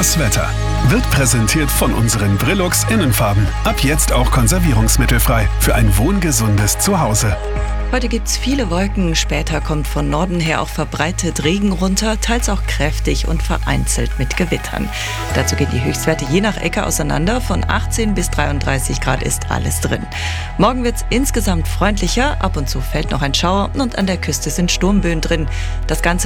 Das Wetter wird präsentiert von unseren Brillux Innenfarben. Ab jetzt auch konservierungsmittelfrei für ein wohngesundes Zuhause. Heute gibt's viele Wolken, später kommt von Norden her auch verbreitet Regen runter, teils auch kräftig und vereinzelt mit Gewittern. Dazu gehen die Höchstwerte je nach Ecke auseinander, von 18 bis 33 Grad ist alles drin. Morgen wird's insgesamt freundlicher, ab und zu fällt noch ein Schauer und an der Küste sind Sturmböen drin. Das Ganze